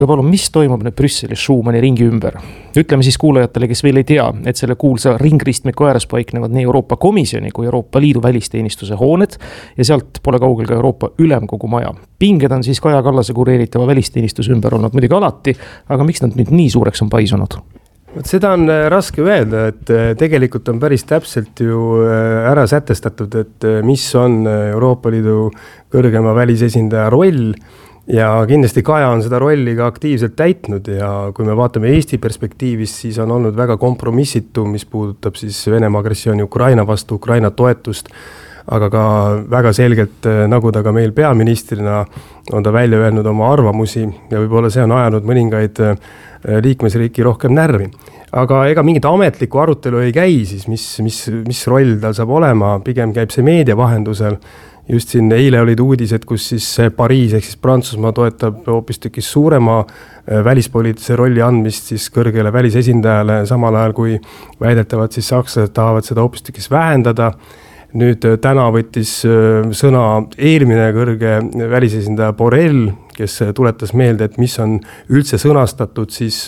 Palun, mis toimub nüüd Brüsselis Schumanni ringi ümber? Ütleme siis kuulajatele, kes veel ei tea, et selle kuulsa ringristmiku ääres paiknevad nii Euroopa Komisjoni kui Euroopa Liidu välisteenistuse hooned ja sealt pole kaugel ka Euroopa Ülemkogu maja. Pinged on siis Kaja Kallase kureeritava välisteenistuse ümber olnud muidugi alati, aga miks nad nüüd nii suureks on paisunud? Seda on raske öelda, et tegelikult on päris täpselt ju ära sätestatud, et mis on Euroopa Liidu kõrgema välisesindaja roll. Ja kindlasti Kaja on seda rolli ka aktiivselt täitnud ja kui me vaatame Eesti perspektiivis, siis on olnud väga kompromissitu, mis puudutab siis Venemaa agressiooni Ukraina vastu, Ukraina toetust, aga ka väga selgelt, nagu ta ka meil peaministrina on ta välja öelnud oma arvamusi ja võib-olla see on ajanud mõningaid liikmesriiki rohkem närvi. Aga ega mingit ametlikku arutelu ei käi, siis mis roll tal saab olema, pigem käib see meedia vahendusel. Just siin eile olid uudised, kus siis Pariis ehk siis Prantsusmaa toetab hoopistükkis suurema välispoliitilise rolli andmist siis kõrgele välisesindajale, samal ajal kui väidetavad siis sakslased tahavad seda hoopistükkis vähendada. Nüüd täna võttis sõna eelmine kõrge välisesindaja Borrell, kes tuletas meelde, et mis on üldse sõnastatud siis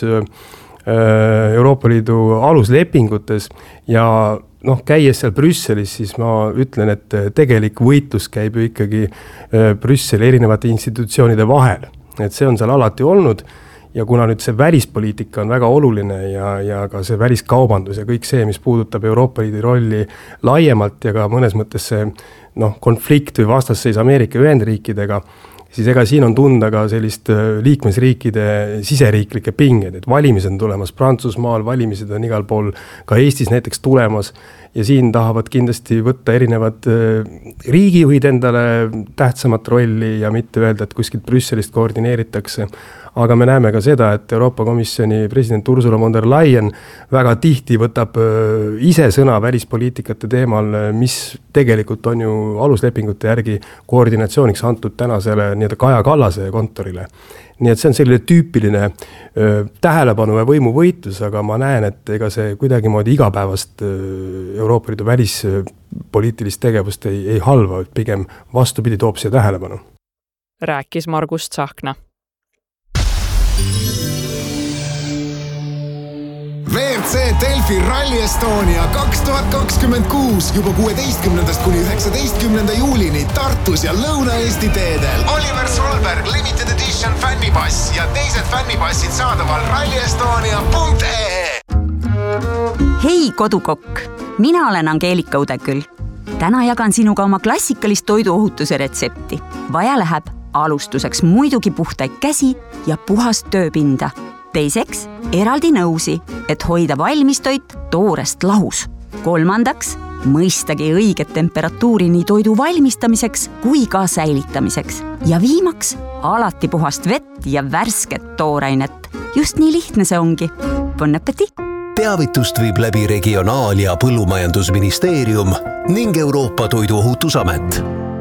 Euroopa Liidu aluslepingutes ja käies seal Brüsselis, siis ma ütlen, et tegelik võitlus käib ju ikkagi Brüsseli erinevate institutsioonide vahel. Et see on seal alati olnud ja kuna nüüd see välispoliitika on väga oluline ja ka see väliskaubandus ja kõik see, mis puudutab Euroopa Liidu rolli laiemalt ja ka mõnes mõttes see konflikt või vastasseis Ameerika Ühendriikidega, siis ega siin on tunda ka sellist liikmesriikide siseriiklike pinged, et valimised on tulemas Prantsusmaal, valimised on igal pool ka Eestis näiteks tulemas ja siin tahavad kindlasti võtta erinevad riigijuhid endale tähtsamat rolli ja mitte öelda, et kuskilt Brüsselist koordineeritakse. Aga me näeme ka seda, et Euroopa Komisjoni president Ursula von der Leyen väga tihti võtab ise sõna välispoliitikate teemal, mis tegelikult on ju aluslepingute järgi koordinatsiooniks antud tänasele Kaja Kallase kontorile. Nii et see on selline tüüpiline tähelepanu ja võimuvõitlus, aga ma näen, et ega see kuidagi moodi igapäevast Euroopa Liidu välispoliitilist tegevust ei halva, pigem vastupidi toob see tähelepanu. Rääkis Margus Tsahkna. WRC Delfi Rally Estonia 2026 juba 16. kuni 19. juulini Tartus ja Lõuna-Eesti teedel. Oliver Solberg Limited Edition fännipass ja teised fännipassid saadaval rallyestonia.ee. Hei kodukokk, mina olen Angeelika Udeküll. Täna jagan sinuga oma klassikalist toiduohutuse retsepti. Vaja läheb alustuseks muidugi puhtaid käsi ja puhast tööpinda. Teiseks, eraldi nõusi, et hoida valmistoit toorest lahus. Kolmandaks, mõistagi õiget temperatuuri nii toidu valmistamiseks kui ka säilitamiseks. Ja viimaks, alati puhast vett ja värsket toorainet. Just nii lihtne see ongi. Bon appétit! Teavitust viib läbi Regionaal- ja Põllumajandusministeerium ning Euroopa Toiduohutusamet.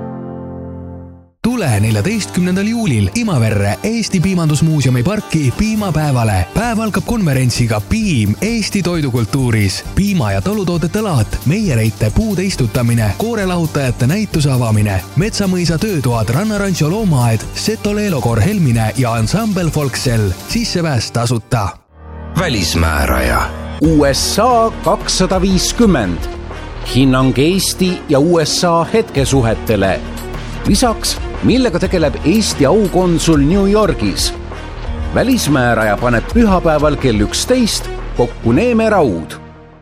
Tule 14. juulil Imaverre Eesti Piimandusmuuseumi parki piimapäevale. Päev algab konverentsiga Piim Eesti toidukultuuris. Piima- ja talutoodete laat, meiereite puude istutamine, koorelahutajate näituse avamine, Metsamõisa töötoad, Rannarantsio loomaaed, Seto-Leelokor Helmine ja Ensemble Folksel. Sissepääs tasuta. Välismääraja. USA 250. Hinnang Eesti ja USA hetkesuhetele. Lisaks, millega tegeleb Eesti aukonsul New Yorgis. Välismääraja paneb pühapäeval kell 11 kokku Neeme Raud.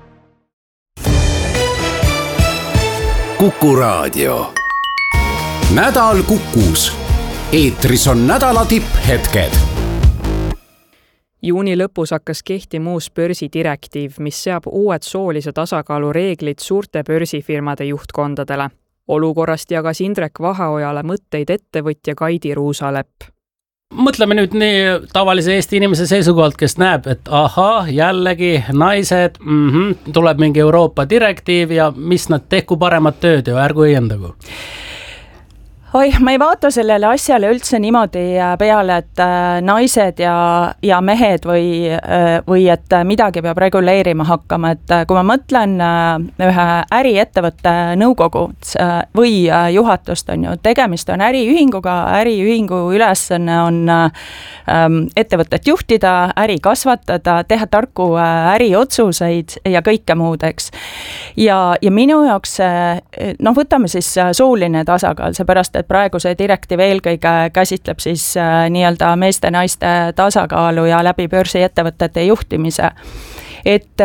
Kuku Raadio. Nädal Kukus. Eetris on nädala tipphetked. Juuni lõpus hakkas kehtima uus börsidirektiiv, mis seab uued soolise tasakaalu reeglid suurte börsifirmade juhtkondadele. Olukorrast jagas Indrek Vaheojale mõtteid ettevõtja Kaidi Ruusalepp. Mõtleme nüüd nii tavalise Eesti inimese seisukohalt, kes näeb, et jällegi naised, tuleb mingi Euroopa direktiiv ja mis nad tehku paremat tööd ja ärgu õiendagu. Ma ei vaata sellele asjale üldse niimoodi peale, et naised ja mehed või et midagi peab reguleerima hakkama, et kui ma mõtlen ühe äriettevõtte nõukogu või juhatust, on ju, tegemist on äriühinguga, äriühingu ülesanne on ettevõtet juhtida, äri kasvatada, teha tarku äriotsuseid ja kõike muud, eks. Ja minu jaoks, võtame siis sooline tasakaal, seepärast, et praegu see direktiiv eelkõige käsitleb siis nii-öelda meeste-naiste tasakaalu ja läbi börsiettevõtete juhtimise. Et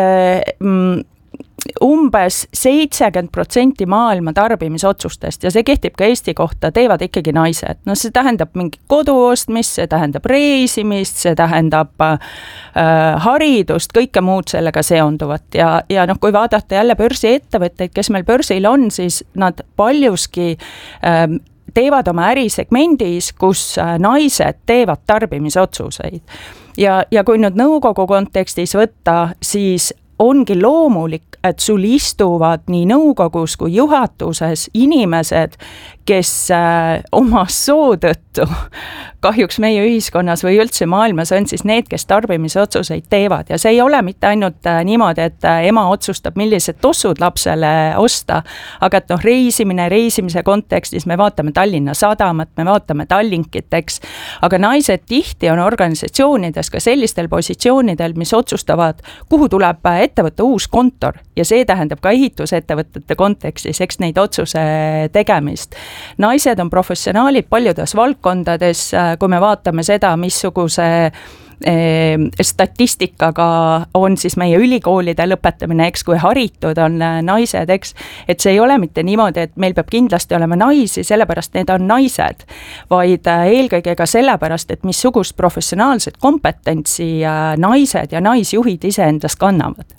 umbes 70% maailma tarbimisotsustest, ja see kehtib ka Eesti kohta, teevad ikkagi naised. No see tähendab mingi kodu ostmist, see tähendab reisimist, see tähendab haridust, kõike muud sellega seonduvat. Ja kui vaadata jälle börsiettevõtteid, kes meil börsil on, siis nad paljuski teevad oma ärisegmendis, kus naised teevad tarbimisotsuseid. Ja kui nüüd nõukogu kontekstis võtta, siis ongi loomulik, et sul istuvad nii nõukogus kui juhatuses inimesed, kes oma soo tõttu kahjuks meie ühiskonnas või üldse maailmas on siis need, kes tarbimisotsuseid teevad. Ja see ei ole mitte ainult niimoodi, et ema otsustab, millised tossud lapsele osta, aga et reisimise kontekstis me vaatame Tallinna Sadamat, me vaatame Tallinkit, eks. Aga naised tihti on organisatsioonides ka sellistel positsioonidel, mis otsustavad, kuhu tuleb ettevõtte uus kontor. Ja see tähendab ka ehitusettevõtete kontekstis, eks neid otsuse tegemist. Naised on professionaalid paljudes valdkondades, kui me vaatame seda, missuguse statistikaga on siis meie ülikoolide lõpetamine, eks, kui haritud on naised, eks, et see ei ole mitte niimoodi, et meil peab kindlasti olema naisi, sellepärast need on naised, vaid eelkõige ka sellepärast, et missugust professionaalset kompetentsi naised ja naisjuhid ise endas kannavad.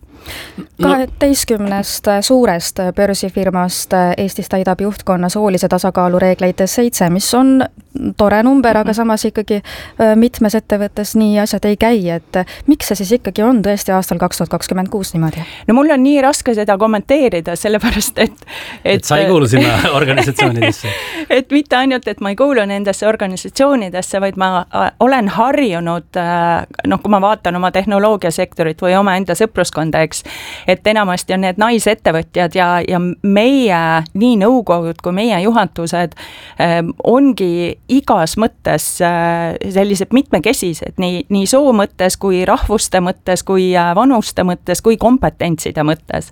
12 suurest börsifirmast Eestis täidab juhtkonna soolise tasakaalu reegleid 7, mis on tore number, aga samas ikkagi mitmes ettevõttes nii asjad ei käi, et miks see siis ikkagi on tõesti aastal 2026 niimoodi? No mul on nii raske seda kommenteerida, sellepärast et sa ei kuulu sinna organisatsioonidesse. Et mitte ainult, et ma ei kuulu nendesse organisatsioonidesse, vaid ma olen harjunud, kui ma vaatan oma tehnoloogiasektorit või oma enda sõpruskonda, eks, et enamasti on need naisettevõtjad ja meie, nii nõukogud kui meie juhatused ongi igas mõttes sellised mitmekesised, nii soo mõttes kui rahvuste mõttes, kui vanuste mõttes, kui kompetentside mõttes.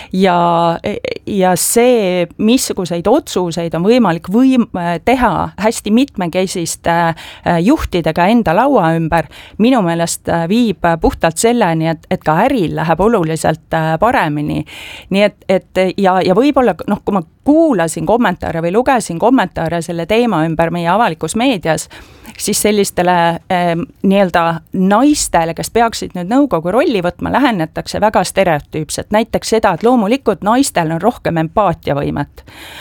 Ja see, missuguseid otsuseid on võimalik teha hästi mitmekesiste juhtidega enda laua ümber, minu meelest viib puhtalt selleni, et ka äril läheb oluliselt paremini. Nii et võib-olla, kui ma kuulasin kommentaare või lugesin kommentaare selle teema ümber meie avalikus meedias, siis sellistele nii-öelda naistele, kes peaksid nüüd nõukogu rolli võtma, lähenetakse väga stereotüüpselt. Näiteks seda, et loomulikult naistel on rohkem empaatiavõimet.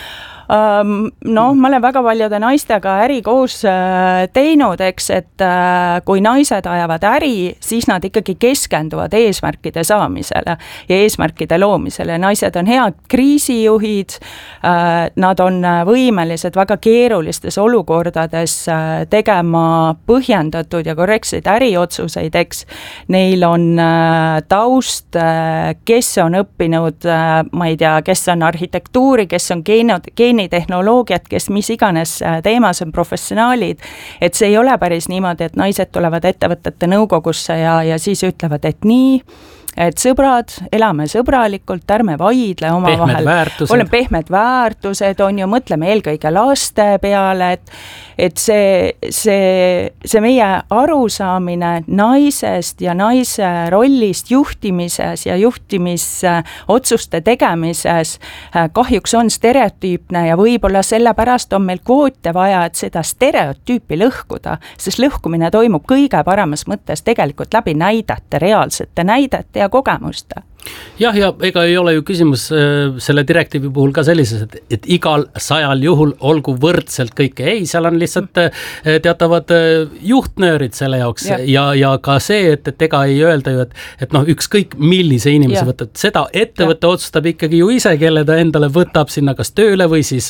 Ma olen väga paljude naistega äri koos teinud, eks, et kui naised ajavad äri, siis nad ikkagi keskenduvad eesmärkide saamisele ja eesmärkide loomisele. Naised on head kriisijuhid, nad on võimelised väga keerulistes olukordades tegema põhjendatud ja korrektseid äriotsuseid, eks. Neil on taust, kes on õppinud, ma ei tea, kes on arhitektuuri, kes on geenitehnoloogiat, kes mis iganes teemas on professionaalid, et see ei ole päris niimoodi, et naised tulevad ettevõtete nõukogusse ja siis ütlevad, et nii, et sõbrad, elame sõbralikult, ärme vaidle omavahel. Olen pehmed väärtused, on ju, mõtleme eelkõige laste peale, et see meie arusaamine naisest ja naise rollist juhtimises ja juhtimisotsuste tegemises kahjuks on stereotüüpne ja võib-olla sellepärast on meil kvoote vaja, et seda stereotüüpi lõhkuda, sest lõhkumine toimub kõige paremas mõttes tegelikult läbi näidete, reaalsete näidete ja kogemuste. Jah, ja ega ei ole ju küsimus selle direktiivi puhul ka sellises, et igal 100 juhul olgu võrdselt kõike. Ei, seal on lihtsalt teatavad juhtnöörid selle jaoks ja ka see, et ega ei öelda ju, et ükskõik millise inimese võtab. Seda ettevõtte otsustab ikkagi ju ise, kelle ta endale võtab sinna kas tööle või siis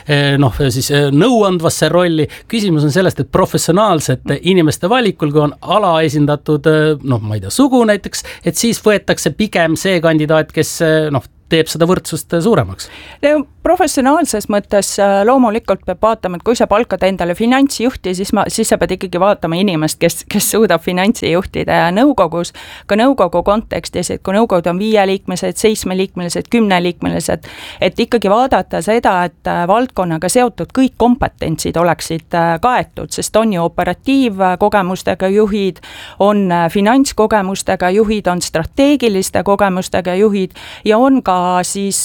nõuandvasse rolli. Küsimus on sellest, et professionaalsete inimeste valikul, kui on alaesindatud, ma ei tea, sugu näiteks, et siis võetakse pigem see kandidaat, kes teeb seda võrdsust suuremaks. Professionaalses mõttes loomulikult peab vaatama, et kui sa palkad endale finantsjuhti, siis sa pead ikkagi vaatama inimest, kes suudab finantsi juhtida ja nõukogus, ka nõukogu kontekstis, et kui nõukogud on 5-liikmelised, 7-liikmelised, 10-liikmelised, et ikkagi vaadata seda, et valdkonnaga seotud kõik kompetentsid oleksid kaetud, sest on ju operatiivkogemustega juhid, on finantskogemustega juhid, on strateegiliste kogemustega juhid ja on ka siis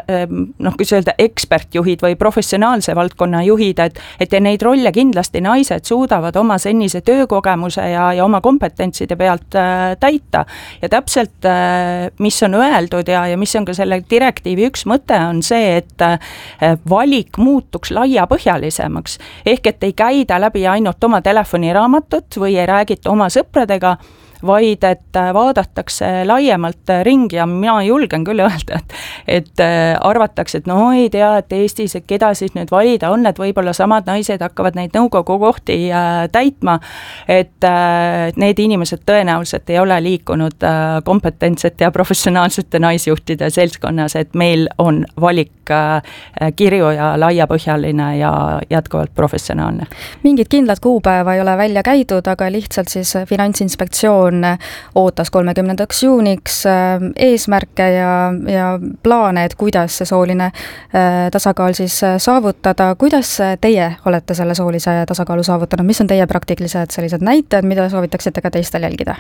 kui öelda ekspertjuhid või professionaalse valdkonna juhid, et neid rolle kindlasti naised suudavad oma senise töökogemuse ja oma kompetentside pealt täita. Ja täpselt, mis on öeldud ja mis on ka selle direktiivi üks mõte on see, et valik muutuks laiapõhjalisemaks. Ehk et ei käida läbi ainult oma telefoniraamatut või ei räägita oma sõpradega, vaid et vaadatakse laiemalt ringi ja mina julgen küll öelda, et arvatakse, et ei tea, et Eestis, et keda siis nüüd valida on, et võib-olla samad naised hakkavad neid nõukogu kohti täitma, et need inimesed tõenäoliselt ei ole liikunud kompetentsete ja professionaalsete naisjuhtide seltskonnas, et meil on valik kirju ja laiapõhjaline ja jätkuvalt professionaalne. Mingid kindlad kuupäeva ei ole välja käidud, aga lihtsalt siis Finantsinspektsioon ootas 30. juuniks eesmärke ja plaane, et kuidas see sooline tasakaal siis saavutada. Kuidas teie olete selle soolise tasakaalu saavutanud? Mis on teie praktilised sellised näitajad, mida soovitaksite ka teistel jälgida?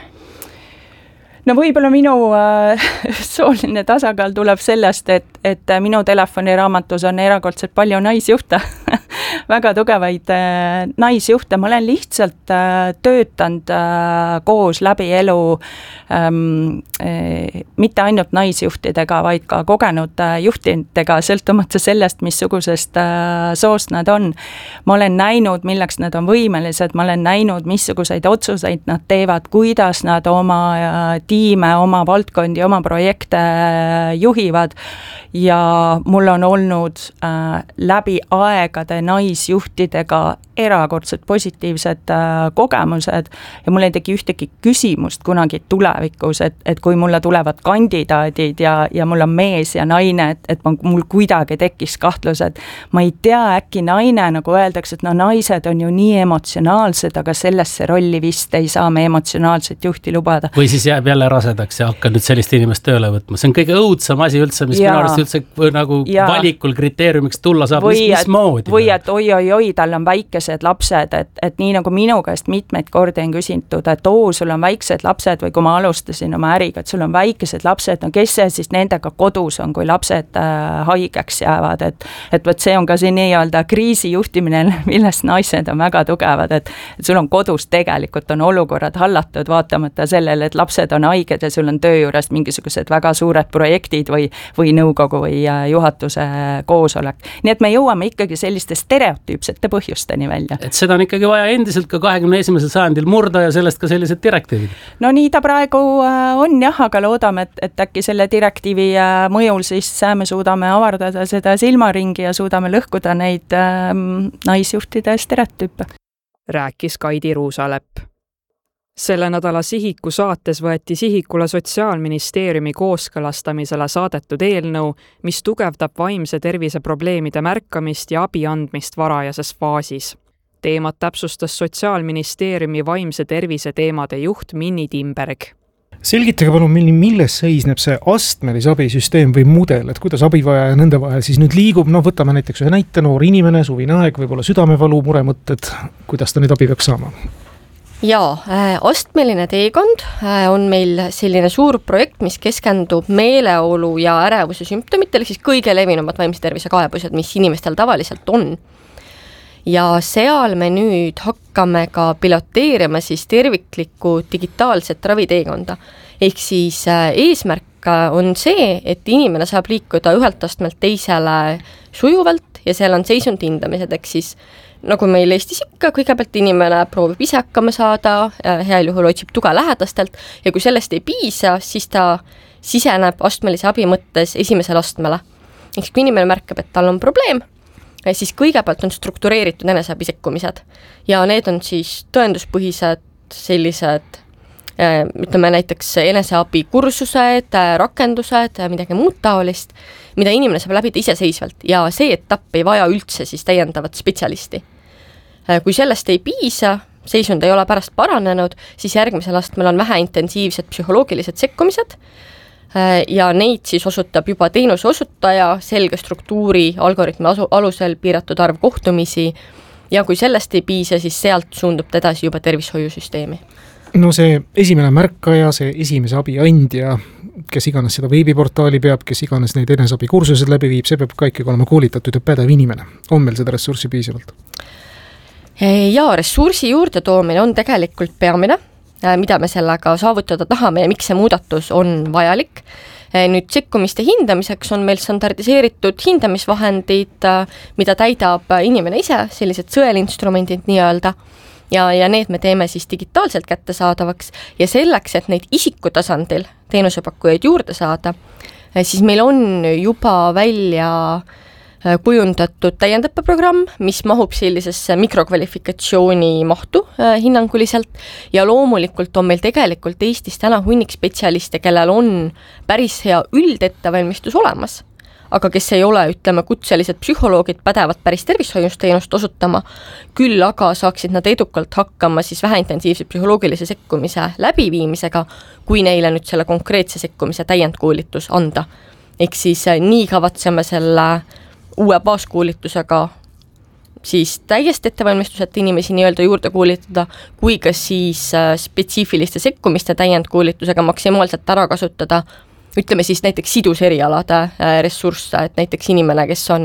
Võib-olla minu sooline tasakaal tuleb sellest, et minu telefoniraamatus on erakordselt palju naisjuhte, väga tugevaid naisjuhte. Ma olen lihtsalt töötanud koos läbi elu mitte ainult naisjuhtidega, vaid ka kogenud juhtidega, sõltumata sellest, missugusest soost nad on. Ma olen näinud, milleks nad on võimelised, ma olen näinud, missuguseid otsuseid nad teevad, kuidas nad oma tiime, oma valdkondi, oma projekte juhivad ja mul on olnud läbi aegade naisjuhtidega erakordselt positiivsed kogemused ja mul ei tegi ühtegi küsimust kunagi tulevikus, et kui mulle tulevad kandidaadid ja mul on mees ja naine, et mul kuidagi tekkis kahtlus, et ma ei tea, äkki naine, nagu öeldakse, et naised on ju nii emotsionaalsed, aga sellesse rolli vist ei saa me emotsionaalset juhti lubada. Või siis jääb jälle rasedaks ja hakkad nüüd sellist inimest tööle võtma. See on kõige õudsam asi üldse, mis minu arust üldse nagu valikul kriteeriumiks tulla saab, mismoodi. Või et oi, tal on väikesed lapsed, et nii nagu minu käest mitmeid kordi on küsitud, et sul on väiksed lapsed või kui ma alustasin oma äriga, et sul on väikesed lapsed, kes see siis nendega kodus on, kui lapsed haigeks jäävad, et võt see on ka see nii-öelda kriisijuhtimine, milles naised on väga tugevad, et sul on kodus tegelikult on olukorrad hallatud vaatamata sellele, et lapsed on haiged ja sul on töö juures mingisugused väga suured projektid või nõukogu või juhatuse koosolek. Nii et me jõuame ikkagi selliste stereotüüpsete põhjusteni välja. Et seda on ikkagi vaja endiselt ka 21. sajandil murda ja sellest ka sellised direktiivid. No nii ta praegu on jah, aga loodame, et äkki selle direktiivi mõjul siis me suudame avardada seda silmaringi ja suudame lõhkuda neid naisjuhtide stereotüüpe. Rääkis Kaidi Ruusalepp. Selle nädala Sihiku saates võeti sihikule Sotsiaalministeeriumi kooskõlastamisele saadetud eelnõu, mis tugevdab vaimse tervise probleemide märkamist ja abi andmist varajases faasis. Teemat täpsustas Sotsiaalministeeriumi vaimse tervise teemade juht Minni Timberg. Selgitage palun, milles seisneb see astmelise abisüsteem või mudel, et kuidas abivaja ja nende vahel siis nüüd liigub, võtame näiteks ühe näite, noor inimene, suvine aeg, võib-olla südamevalu, muremõtted, kuidas ta nüüd abi peaks saama? Jaa, astmeline teekond on meil selline suur projekt, mis keskendub meeleolu ja ärevuse sümptomitele, siis kõige levinumad vaimse tervise kaebused, mis inimestel tavaliselt on. Ja seal me nüüd hakkame ka piloteerima siis terviklikku digitaalset raviteekonda. Ehk siis eesmärk on see, et inimene saab liikuda ühelt astmelt teisele sujuvalt ja seal on seisund hindamised, ehk siis nagu meil Eestis ikka, kõigepealt inimene proovib ise hakkama saada, heal juhul otsib tuge lähedastelt ja kui sellest ei piisa, siis ta siseneb astmelise abi mõttes esimesele astmele. Eks kui inimene märkab, et tal on probleem, siis kõigepealt on struktureeritud eneseabi sekkumised ja need on siis tõenduspõhised sellised, ütleme näiteks eneseabi kursused, rakendused, midagi muud taolist, mida inimene saab läbida iseseisvalt ja see etapp ei vaja üldse siis täiendavat spetsialisti. Kui sellest ei piisa, seisund ei ole pärast paranenud, siis järgmisel astmel on väheintensiivsed psühholoogilised sekkumised ja neid siis osutab juba teenuse osutaja selge struktuuri algoritmi alusel piiratud arv kohtumisi ja kui sellest ei piisa, siis sealt suundub ta edasi juba tervishoiusüsteemi. No see esimene märkaja, see esimese abi andja, kes iganes seda veebiportaali peab, kes iganes neid eneseabi kursused läbi viib, see peab ka ikkagi olema koolitatud ja pädev inimene. On meil seda ressurssi piisavalt? Jaa, ressursi juurde toomine on tegelikult peamine, mida me sellega saavutada tahame ja miks see muudatus on vajalik. Nüüd sekkumiste hindamiseks on meil standardiseeritud hindamisvahendid, mida täidab inimene ise, sellised sõelinstrumendid nii-öelda, ja need me teeme siis digitaalselt kättesaadavaks ja selleks, et neid isikutasandil teenusepakkujaid juurde saada, siis meil on juba välja kujundatud täiendõppeprogramm, mis mahub sellisesse mikrokvalifikatsiooni mahtu hinnanguliselt ja loomulikult on meil tegelikult Eestis täna hunnik spetsialiste, kellel on päris hea üldettevalmistus olemas, aga kes ei ole, ütleme, kutselised psühholoogid pädevad päris tervishoiusteenust osutama, küll aga saaksid nad edukalt hakkama siis väheintensiivse psühholoogilise sekkumise läbiviimisega, kui neile nüüd selle konkreetse sekkumise täiendkoolitus anda. Ehk siis nii kavatseme selle uue baaskoolitusega siis täiesti ettevalmistuseta inimesi nii-öelda juurde koolitada, kui ka siis spetsiifiliste sekkumiste täiendkoolitusega maksimaalselt ära kasutada, ütleme siis näiteks siduserialade ressursse, et näiteks inimene, kes on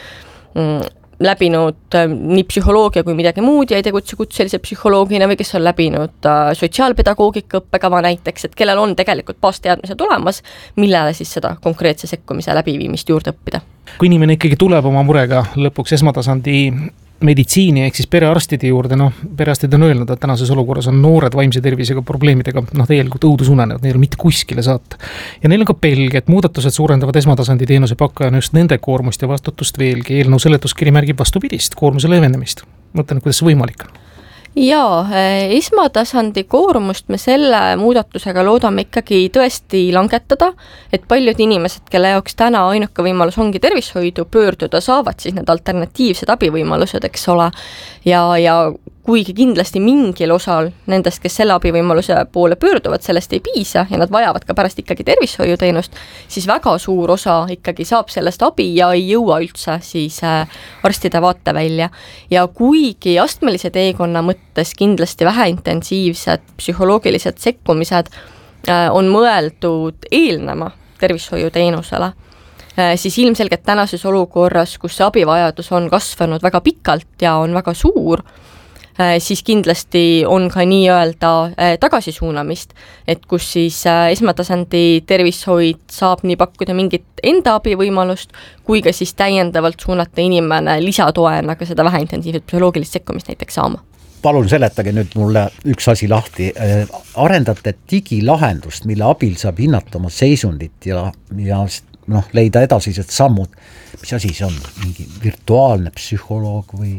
läbinud nii psühholoogia kui midagi muud ja ei tegutse kutselise psühholoogina või kes on läbinud sotsiaalpedagoogika õppekava näiteks, et kellel on tegelikult baasteadmised olemas, millele siis seda konkreetse sekkumise läbiviimist juurde õppida. Kui inimene ikkagi tuleb oma murega lõpuks esmatasandi meditsiini ehk siis perearstide juurde, perearstid on öelnud, et tänases olukorras on noored vaimse tervisega probleemidega, tegelikult õudusunenevad, neil on mitte kuskile saata. Ja neil on ka pelg, et muudatused suurendavad esmatasandi teenuse pakkajana just nende koormust ja vastutust veelgi. Eelnõu seletuskiri märgib vastupidist, koormuse leevendamist. Mõtlen, kuidas see võimalik on? Jaa, esmatasandi koormust me selle muudatusega loodame ikkagi tõesti langetada, et paljud inimesed, kelle jaoks täna ainuke võimalus ongi tervishoidu pöörduda, saavad siis need alternatiivsed abivõimalused, eks ole, ja kuigi kindlasti mingil osal nendest, kes selle abivõimaluse poole pöörduvad, sellest ei piisa ja nad vajavad ka pärast ikkagi tervishoiuteenust, siis väga suur osa ikkagi saab sellest abi ja ei jõua üldse siis arstide vaatevälja. Ja kuigi astmelise teekonna mõttes kindlasti väheintensiivsed psühholoogilised sekkumised on mõeldud eelnema tervishoiuteenusele, siis ilmselgelt tänases olukorras, kus see abivajadus on kasvanud väga pikalt ja on väga suur, siis kindlasti on ka nii-öelda tagasisuunamist, et kus siis esmatasandi tervishoid saab nii pakkuda mingit enda abivõimalust, kui ka siis täiendavalt suunata inimene lisatoena ka seda väheintensiivset psühholoogilist sekkumist näiteks saama. Palun seletage nüüd mulle üks asi lahti. Arendate digilahendust, mille abil saab hinnata oma seisundit ja leida edasised sammud. Mis asi see on? Mingi virtuaalne psühholoog või?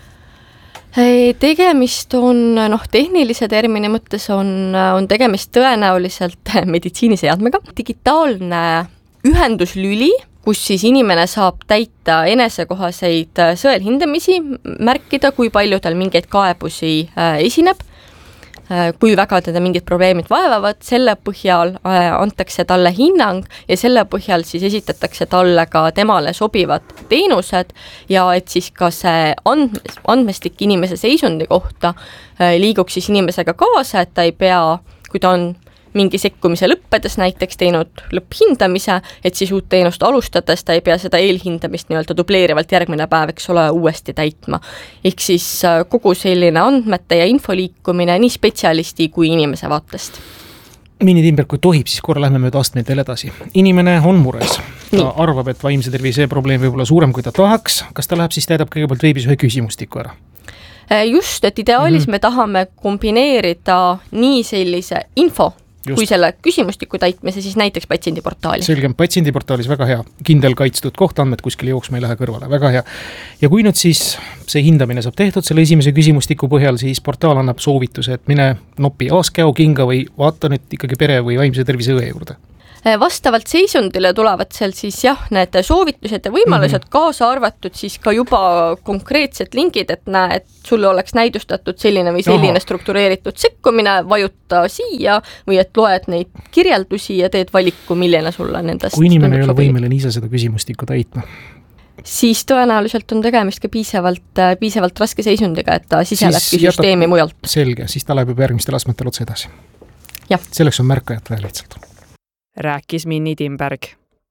Tegemist on, tehnilise termini mõttes on tegemist tõenäoliselt meditsiiniseadmega. Digitaalne ühenduslüli, kus siis inimene saab täita enesekohaseid sõelhindamisi, märkida, kui palju tal mingeid kaebusi esineb, kui väga teda mingid probleemid vaevavad, selle põhjal antakse talle hinnang ja selle põhjal siis esitatakse talle ka temale sobivad teenused ja et siis ka see andmestik inimese seisundi kohta liiguks siis inimesega kaasa, et ta ei pea, kui ta on mingi sekkumise lõppedes näiteks teinud lõpphindamise, et siis uut teenust alustades ta ei pea seda eelhindamist nii-öelda dubleerivalt järgmine päev, eks ole, uuesti täitma. Ehk siis kogu selline andmete ja info liikumine nii spetsialisti kui inimese vaatest. Mini Timberg, kui tohib, siis korra lähme mööda astmeid veel edasi. Inimene on mures. Ta arvab, et vaimse tervise probleem võib olla suurem, kui ta tahaks. Kas ta läheb, siis täidab kõigepealt veebis ühe küsimustiku ära? Just, et ideaalis me tahame kombineerida nii sellise info, kui selle küsimustiku täitmise, siis näiteks patsiendiportaali. Selge, patsiendiportaalis väga hea. Kindel kaitstud koht, andmed kuskil jooksma ei lähe kõrvale. Väga hea. Ja kui nüüd siis see hindamine saab tehtud selle esimese küsimustiku põhjal, siis portaal annab soovituse, et mine nopi aaskäo kinga või vaata nüüd ikkagi pere või vaimse tervise õe juurde. Vastavalt seisundile tulevad seal siis need soovitused ja võimalused kaasa arvatud siis ka juba konkreetsed lingid, et näe, et sulle oleks näidustatud selline või selline struktureeritud sekkumine, vajuta siia või et loed neid kirjeldusi ja teed valiku, milline sulle nendest. Kui inimene ei ole võimeline ise seda küsimustikku täitma, siis tõenäoliselt on tegemist ka piisavalt raske seisundiga, et ta siselebki süsteemi mujalt. Selge, siis ta läheb juba järgmistel astmetel otse edasi. Selleks on märkajat vaja lihtsalt. Rääkis Mini Timberg.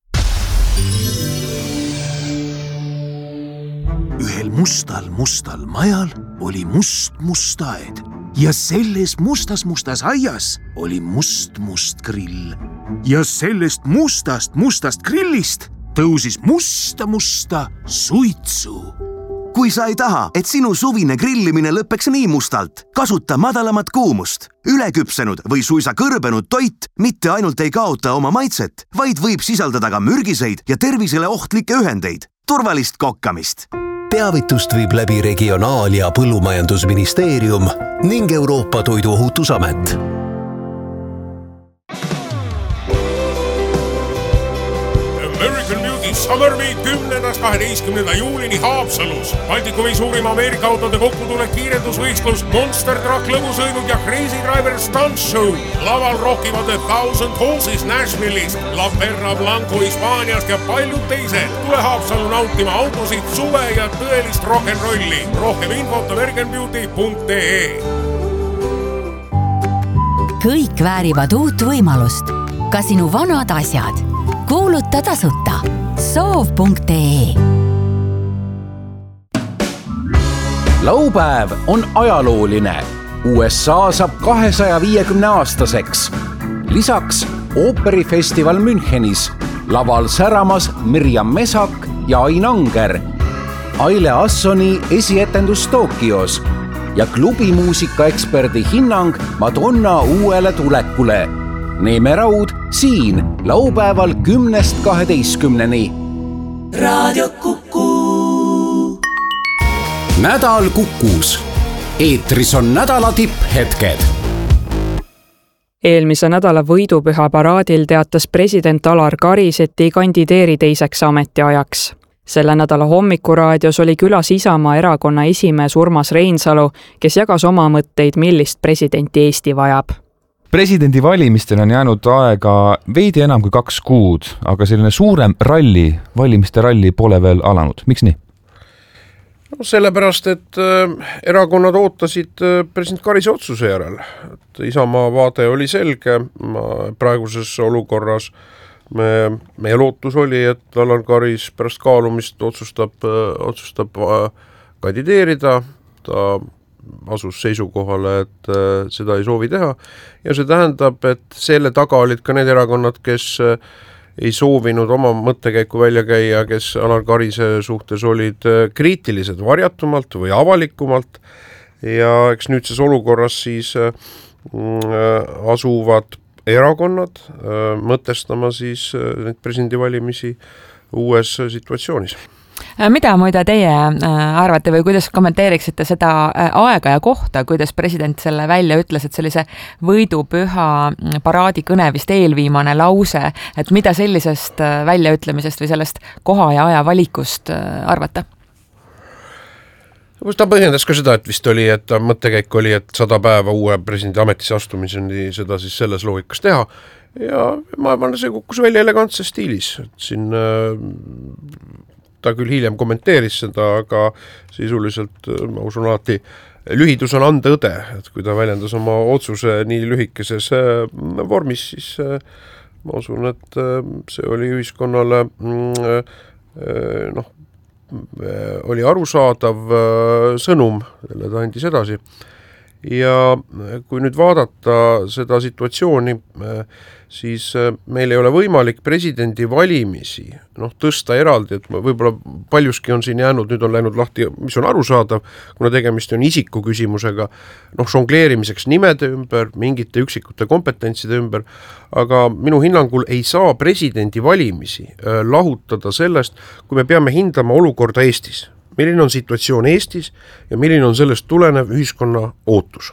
Ühel mustal majal oli must aed ja selles mustas aias oli must grill. Ja sellest mustast grillist tõusis musta suitsu. Kui sa ei taha, et sinu suvine grillimine lõppeks nii mustalt, kasuta madalamat kuumust. Üleküpsenud või suisa kõrbenud toit mitte ainult ei kaota oma maitset, vaid võib sisaldada ka mürgiseid ja tervisele ohtlikke ühendeid. Turvalist kokkamist! Teavitust viib läbi Regionaal- ja Põllumajandusministeerium ning Euroopa Toiduohutusamet. American Beauty Summer Week 10.–12. juulini Haapsalus. Baltikumi suurima Ameerika autode kokkutulek kiirendusvõistlus, Monster Truck lõbusõidud ja Crazy Driver Stunt Show. Laval rockivad The Thousand Horses Nashville'ist, La Perla Blanco Hispaaniast ja paljud teised. Tule Haapsalu nautima autosid, suve ja tõelist rock'n'rolli. Rohkem infot americanbeauty.ee. Kõik väärivad uut võimalust. Ka sinu vanad asjad. Kuuluta tasuta. Soov.ee. Laupäev on ajalooline. USA saab 250-aastaseks. Lisaks ooperifestival Münchenis. Laval säramas Mirjam Mesak ja Ain Anger. Aile Assoni esietendus Tokios ja klubimuusikaeksperdi hinnang Madonna uuele tulekule. Neeme Raud siin laupäeval 10.–12. Raadio Kuku. Nädal Kukus. Eetris on nädala tipphetked. Eelmise nädala võidupüha paraadil teatas president Alar Karis, et ei kandideeri teiseks ametiajaks. Selle nädala hommikuraadios oli külas Isamaa erakonna esimees Urmas Reinsalu, kes jagas oma mõtteid, millist presidenti Eesti vajab. Presidendi valimistel on jäänud aega veidi enam kui 2 kuud, aga selline suurem valimiste ralli pole veel alanud. Miks nii? No sellepärast, et erakonnad ootasid president Karise otsuse järel. Isamaa vaade oli selge, praeguses olukorras meie lootus oli, et Alar Karis pärast kaalumist otsustab kandideerida, ta asus seisukohale, et seda ei soovi teha ja see tähendab, et selle taga olid ka need erakonnad, kes ei soovinud oma mõttekäiku välja käia, kes Alar Karise suhtes olid kriitilised varjatumalt või avalikumalt ja eks nüüdses olukorras siis asuvad erakonnad mõtestama siis neid presidendivalimisi uues situatsioonis. Mida muide teie arvate või kuidas kommenteeriksite seda aega ja kohta, kuidas president selle välja ütles, et sellise võidupüha paraadi kõne vist eelviimane lause, et mida sellisest väljaütlemisest või sellest koha ja aja valikust arvata? Ta põhjendas ka seda, et vist oli, et mõttekäik oli, et 100 päeva uue presidendi ametisse astumiseni seda siis selles loogikas teha ja ma arvan, see kukkus välja elegantses stiilis, et siin ta küll hiljem kommenteeris seda, aga sisuliselt ma usun alati lühidus on anda õde, et kui ta väljendas oma otsuse nii lühikeses vormis, siis ma usun, et see oli ühiskonnale oli arusaadav sõnum, mille ta andis edasi ja kui nüüd vaadata seda situatsiooni, siis meil ei ole võimalik presidendi valimisi tõsta eraldi, et võib-olla paljuski on siin jäänud, nüüd on läinud lahti, mis on arusaadav, kuna tegemist on isiku küsimusega, žongleerimiseks nimede ümber, mingite üksikute kompetentside ümber, aga minu hinnangul ei saa presidendi valimisi lahutada sellest, kui me peame hindama olukorda Eestis. Milline on situatsioon Eestis ja milline on sellest tulenev ühiskonna ootus?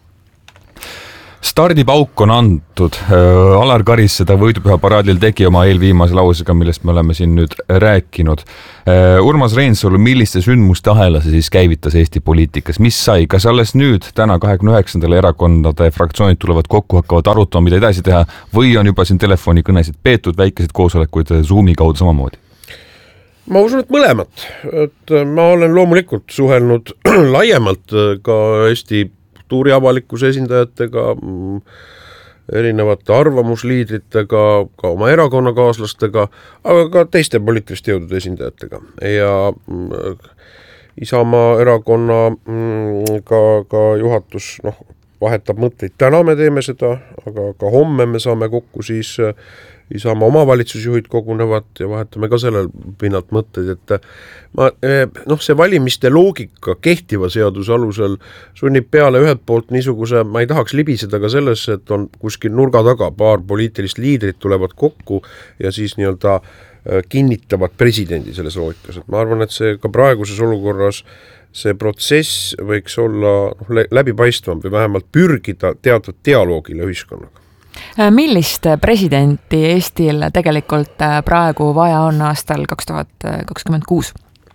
Stardipauk on antud, Alar Karis seda võidupüha paraadil tegi oma eelviimase lausega, millest me oleme siin nüüd rääkinud. Urmas Reinsalu, milliste sündmuste ahela see siis käivitas Eesti poliitikas, mis sai, kas alles nüüd täna 29. erakondade fraktsioonid tulevad kokku, hakkavad arutama, mida edasi teha või on juba siin telefonikõnesid peetud, väikesed koosolekuid Zoomi kaudu samamoodi? Ma usun, et mõlemat, et ma olen loomulikult suhelnud laiemalt ka Eesti kultuuriavalikkuse esindajatega, erinevate arvamusliidritega, ka oma erakonnakaaslastega, aga ka teiste poliitiliste jõudude esindajatega. Ja Isamaa erakonna ka juhatus vahetab mõtteid. Täna me teeme seda, aga ka homme me saame kokku siis Isamaa omavalitsusjuhid kogunevad ja vahetame ka sellel pinnalt mõtteid, et see valimiste loogika kehtiva seaduse alusel sunnib peale ühelt poolt niisuguse, ma ei tahaks libiseda ka sellesse, et on kuskil nurga taga paar poliitilist liidrit tulevad kokku ja siis nii-öelda kinnitavad presidendi selles loogikas. Et ma arvan, et see ka praeguses olukorras see protsess võiks olla läbipaistvam või vähemalt pürgida teatud dialoogile ühiskonnaga. Millist presidenti Eestil tegelikult praegu vaja on aastal 2026?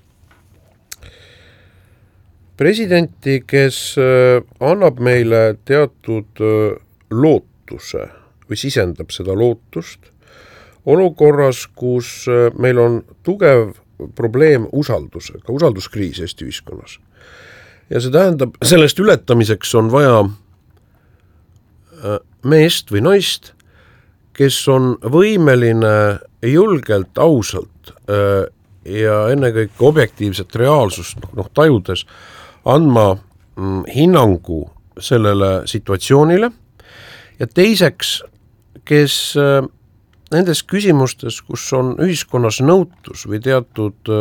Presidenti, kes annab meile teatud lootuse või sisendab seda lootust olukorras, kus meil on tugev probleem usaldusega, usalduskriis Eesti ühiskonnas. Ja see tähendab, sellest ületamiseks on vaja meest või naist, kes on võimeline julgelt, ausalt ja ennekõike objektiivset reaalsust tajudes andma hinnangu sellele situatsioonile ja teiseks, kes nendes küsimustes, kus on ühiskonnas nõutus või teatud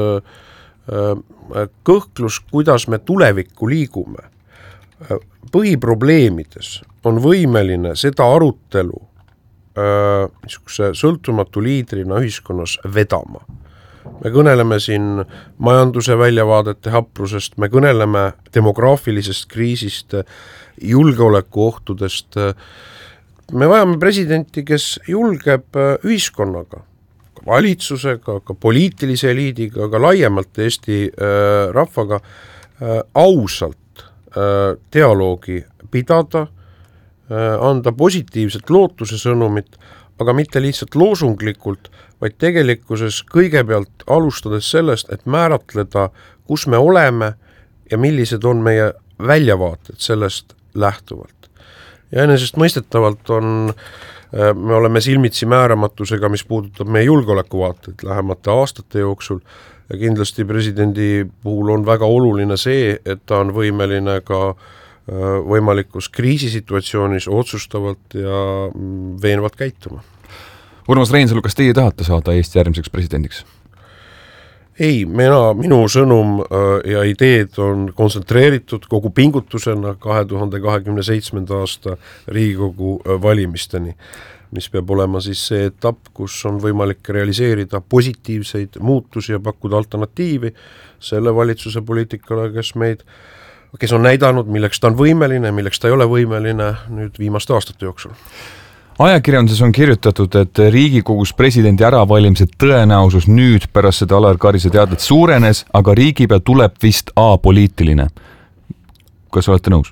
kõhklus, kuidas me tulevikku liigume, põhiprobleemides on võimeline seda arutelu niisuguse sõltumatu liidrina ühiskonnas vedama. Me kõneleme siin majanduse väljavaadete haprusest, me kõneleme demograafilisest kriisist, julgeolekuohtudest. Me vajame presidenti, kes julgeb ühiskonnaga, ka valitsusega, ka poliitilise eliidiga, ka laiemalt Eesti rahvaga ausalt dialoogi pidada, anda positiivset lootuse sõnumit, aga mitte lihtsalt loosunglikult, vaid tegelikkuses kõigepealt alustades sellest, et määratleda, kus me oleme ja millised on meie väljavaated sellest lähtuvalt. Ja enesest mõistetavalt me oleme silmitsi määramatusega, mis puudutab meie julgeolekuvaateid lähemate aastate jooksul ja kindlasti presidendi puhul on väga oluline see, et ta on võimeline ka võimalikus kriisisituatsioonis otsustavalt ja veenvalt käituma. Urmas Reinsalu, kas teie tahate saada Eesti järgmiseks presidendiks? Ei, minu sõnum ja ideed on kontsentreeritud kogu pingutusena 2027. aasta Riigikogu valimisteni, mis peab olema siis see etapp, kus on võimalik realiseerida positiivseid muutusi ja pakkuda alternatiivi selle valitsuse poliitikale, kes on näidanud, milleks ta on võimeline, milleks ta ei ole võimeline nüüd viimaste aastate jooksul. Ajakirjanduses on kirjutatud, et Riigikogus presidendi äravalimise tõenäosus nüüd pärast seda Alar Karise teadet suurenes, aga riigipea tuleb vist apoliitiline. Kas olete nõus?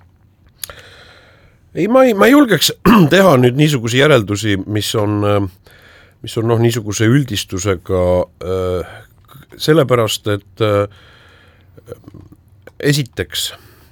Ei, ma ei julgeks teha nüüd niisugusi järeldusi, mis on niisuguse üldistusega sellepärast, et esiteks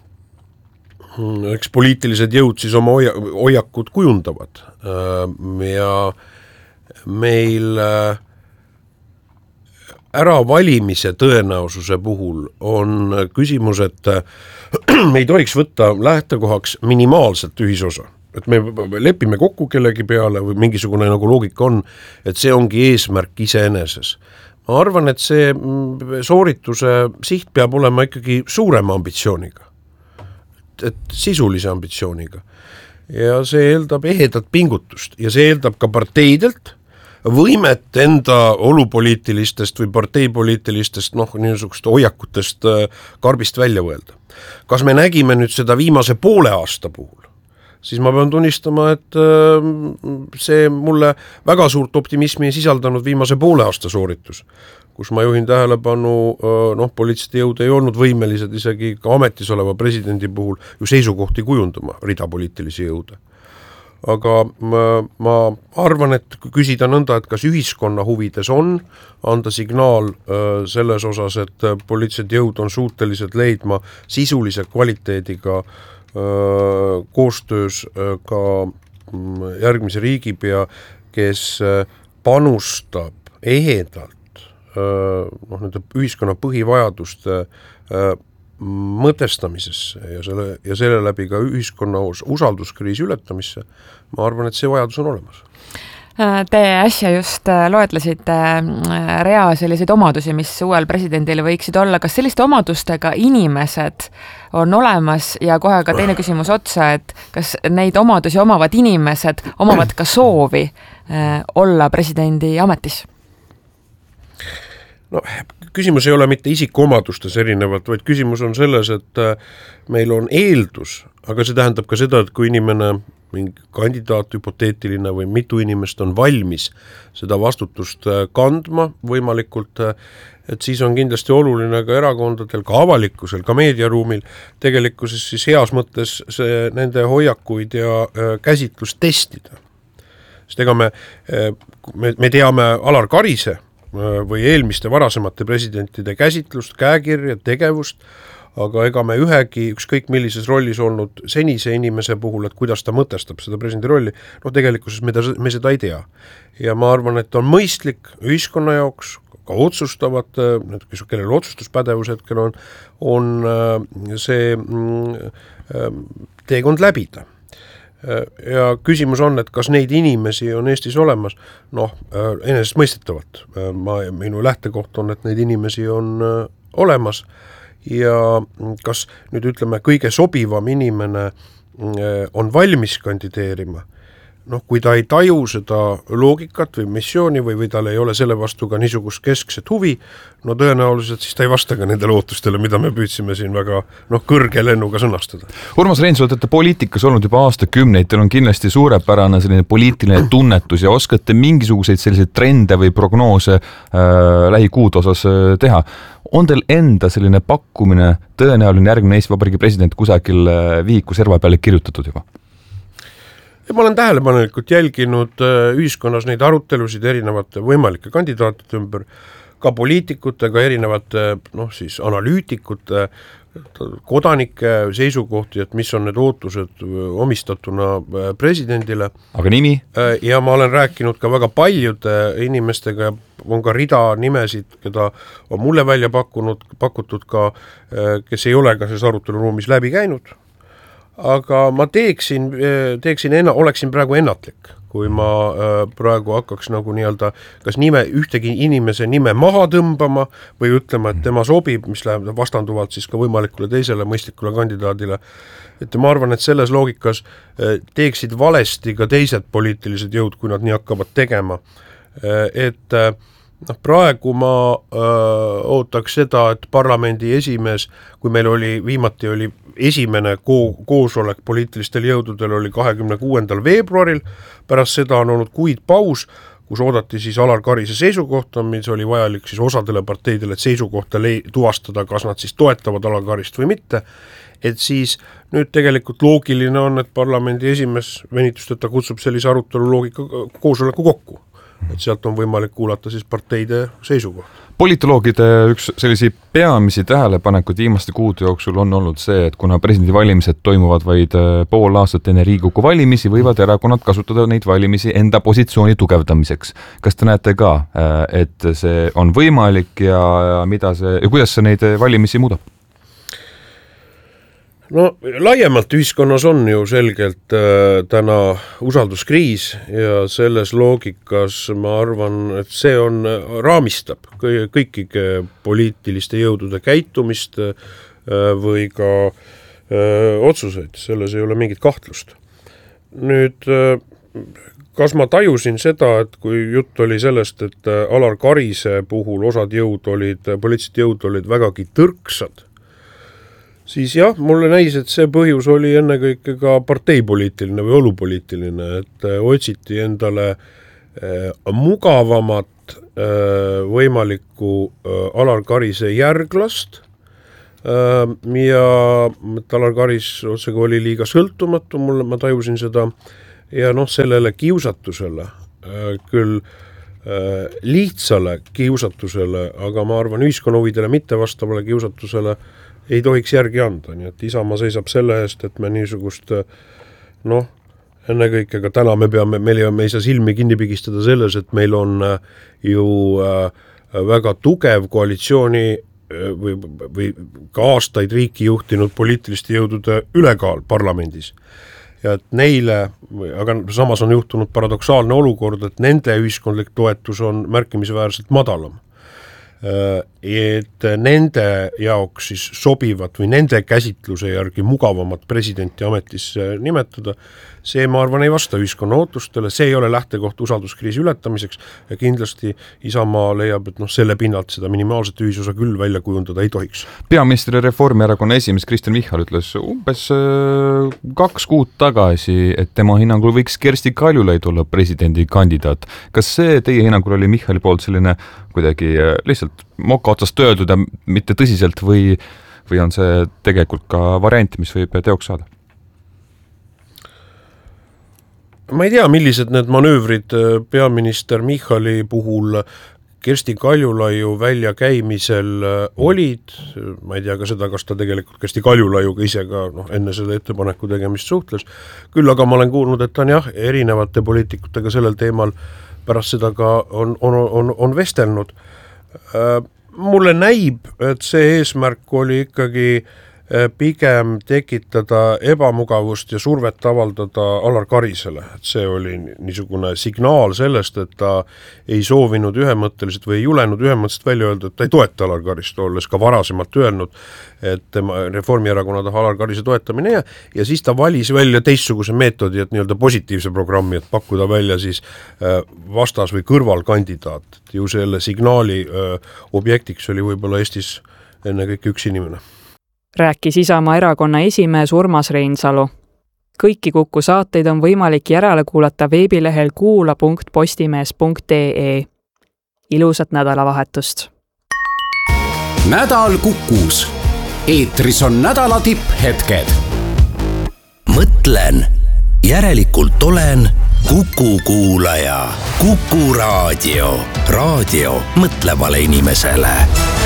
eks poliitilised jõud siis oma hoiakud kujundavad ja meil äravalimise tõenäosuse puhul on küsimus, et me ei tohiks võtta lähtekohaks minimaalselt ühisosa. Et me lepime kokku kellegi peale või mingisugune nagu loogika on, et see ongi eesmärk iseeneses. Ma arvan, et see soorituse siht peab olema ikkagi suurema ambitsiooniga. Et sisulise ambitsiooniga. Ja see eeldab ehedat pingutust ja see eeldab ka parteidelt võimet enda olupoliitilistest või parteipoliitilistest niisugust hoiakutest karbist välja võelda. Kas me nägime nüüd seda viimase poole aasta puhul? Siis ma pean tunnistama, et see mulle väga suurt optimismi sisaldanud viimase poole aasta sooritus, kus ma juhin tähelepanu, poliitilised jõud ei olnud võimelised isegi ka ametis oleva presidendi puhul ju seisukohti kujundama, rida poliitilisi jõude. Aga ma arvan, et küsida nõnda, et kas ühiskonna huvides on anda signaal selles osas, et poliitilised jõud on suutelised leidma sisulise kvaliteediga koostöös ka järgmise riigipea, kes panustab ehedalt nende ühiskonna põhivajaduste mõtestamisesse ja selle läbi ka ühiskonna usalduskriisi ületamisse, ma arvan, et see vajadus on olemas. Te äsja just loetlesite rea selliseid omadusi, mis uuel presidendil võiksid olla. Kas selliste omadustega inimesed on olemas ja kohe ka teine küsimus otsa, et kas neid omadusi omavad inimesed omavad ka soovi olla presidendi ametis? Küsimus ei ole mitte isikuomadustes erinevalt, vaid küsimus on selles, et meil on eeldus, aga see tähendab ka seda, et kui inimene mingi kandidaat, hüpoteetiline või mitu inimest on valmis seda vastutust kandma võimalikult, et siis on kindlasti oluline ka erakondadel, ka avalikkusel, ka meediaruumil tegelikkuses siis heas mõttes nende hoiakuid ja käsitlust testida. Sest ega me teame Alar Karise või eelmiste varasemate presidentide käsitlust, käekirja, tegevust, aga ega me ükskõik millises rollis olnud senise inimese puhul, et kuidas ta mõtestab seda presidendi rolli, tegelikkuses me seda ei tea. Ja ma arvan, et on mõistlik ühiskonna jaoks, ka otsustavad, kellel otsustuspädevus hetkel on see teekond läbida. Ja küsimus on, et kas neid inimesi on Eestis olemas, enesest mõistetavalt. Minu lähtekoht on, et neid inimesi on olemas ja kas nüüd ütleme, kõige sobivam inimene on valmis kandideerima, kui ta ei taju seda loogikat või missiooni või tal ei ole selle vastu ka niisugust keskset huvi, tõenäoliselt siis ta ei vasta ka nendele ootustele, mida me püüdsime siin väga kõrge lennuga sõnastada. Urmas Reinsalu, olete poliitikas olnud juba aastakümneid, teil on kindlasti suurepärane selline poliitiline tunnetus ja oskate mingisuguseid selliseid trende või prognoose lähikuud osas teha. On teil enda selline pakkumine tõenäoline järgmine Eesti Vabariigi president kusagil vihiku serva peale kirjutatud juba? Ja ma olen tähelepanelikult jälginud ühiskonnas neid arutelusid erinevate võimalike kandidaatide ümber, ka poliitikute, ka erinevate analüütikute, kodanike seisukohti, et mis on need ootused omistatuna presidendile. Aga nimi? Ja ma olen rääkinud ka väga paljude inimestega, on ka rida nimesid, keda on mulle välja pakutud ka, kes ei ole ka selles aruteluruumis läbi käinud. Aga ma oleksin praegu ennatlik, kui ma praegu hakkaks kas ühtegi inimese nime maha tõmbama või ütlema, et tema sobib, mis läheb vastanduvalt siis ka võimalikule teisele mõistlikule kandidaadile. Et ma arvan, et selles loogikas teeksid valesti ka teised poliitilised jõud, kui nad nii hakkavad tegema. Et praegu ma ootaks seda, et parlamendi esimees, kui meil viimati oli esimene koosolek poliitilistel jõududel oli 26. veebruaril, pärast seda on olnud kuid paus, kus oodati siis Alar Karise seisukohta, mis oli vajalik siis osadele parteidele, et seisukohta tuvastada, kas nad siis toetavad Alar Karist või mitte, et siis nüüd tegelikult loogiline on, et parlamendi esimees venitusteta kutsub sellise arutelu loogika koosoleku kokku. et sealt on võimalik kuulata siis parteide seisukoht. Politoloogide üks sellisi peamisi tähelepanekuid viimaste kuude jooksul on olnud see, et kuna presidendivalimised toimuvad vaid pool aastat enne Riigikogu valimisi, võivad erakonnad kasutada neid valimisi enda positsiooni tugevdamiseks. Kas te näete ka, et see on võimalik ja kuidas see neid valimisi muudab? No laiemalt ühiskonnas on ju selgelt täna usalduskriis ja selles loogikas ma arvan, et see on raamistab kõikide poliitiliste jõudude käitumist või ka otsuseid, selles ei ole mingit kahtlust. Nüüd, kas ma tajusin seda, et kui jutt oli sellest, et Alar Karise puhul osad poliitilised jõud olid vägagi tõrksad, siis jah, mulle näis, et see põhjus oli ennekõike ka parteipoliitiline või olupoliitiline, et otsiti endale mugavamat võimalikku Alar Karise järglast ja Alar Karis otsega oli liiga sõltumatu, ma tajusin seda ja sellele kiusatusele, küll lihtsale kiusatusele, aga ma arvan ühiskonna huvidele mitte vastavale kiusatusele ei tohiks järgi anda, nii et Isamaa seisab selle eest, et me niisugust ennekõike ka täna me ei saa silmi kinni pigistada selles, et meil on ju väga tugev koalitsiooni või ka aastaid riiki juhtinud poliitiliste jõudude ülekaal parlamendis. Ja et neile, aga samas on juhtunud paradoksaalne olukord, et nende ühiskondlik toetus on märkimisväärselt madalam. Et nende jaoks siis sobivat või nende käsitluse järgi mugavamat presidenti ametisse nimetada, see ma arvan ei vasta ühiskonna ootustele, see ei ole lähtekoht usalduskriisi ületamiseks ja kindlasti Isamaa leiab, et selle pinnalt seda minimaalset ühisosa küll välja kujundada ei tohiks. Peaministri Reformierakonna esimees Kristen Michal ütles umbes 2 kuud tagasi, et tema hinnangul võiks Kersti Kaljulaid olla presidendi kandidaat. Kas see teie hinnangul oli Michali poolt selline kuidagi lihtsalt moka otsast öeldud ja mitte tõsiselt või on see tegelikult ka variant, mis võib teoks saada? Ma ei tea, millised need manöövrid peaminister Michali puhul Kersti Kaljulaiu väljakäimisel olid. Ma ei tea ka seda, kas ta tegelikult Kersti Kaljulaiuga ise ka enne selle ettepaneku tegemist suhtles. Küll aga ma olen kuulnud, et ta on erinevate poliitikutega sellel teemal pärast seda ka on vestelnud. Mulle näib, et see eesmärk oli ikkagi pigem tekitada ebamugavust ja survet avaldada Alar Karisele. Et see oli niisugune signaal sellest, et ta ei soovinud ühemõtteliselt või ei julenud ühemõtteliselt välja öelda, et ta ei toeta Alar Karist, olles ka varasemalt öelnud, et Reformierakonna taha Alar Karise toetamine ja siis ta valis välja teistsuguse meetodi, et nii-öelda positiivse programmi, et pakkuda välja siis vastas- või kõrvalkandidaat. Ju selle signaali objektiks oli võib-olla Eestis ennekõike üks inimene. Rääkis Isamaa erakonna esimees Urmas Reinsalu. Kõiki Kuku saateid on võimalik järele kuulata veebilehel kuula.postimees.ee. Ilusat nädalavahetust! Nädal Kukus. Eetris on nädala tipphetked. Mõtlen, järelikult olen Kuku kuulaja. Kuku raadio. Raadio mõtlevale inimesele.